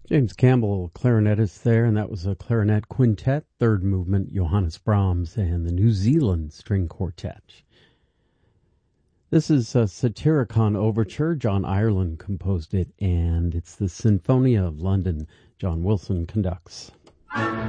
James Campbell, clarinetist there, and that was a clarinet quintet, third movement, Johannes Brahms, and the New Zealand String Quartet. This is a Satyricon Overture. John Ireland composed it, and it's the Sinfonia of London. John Wilson conducts.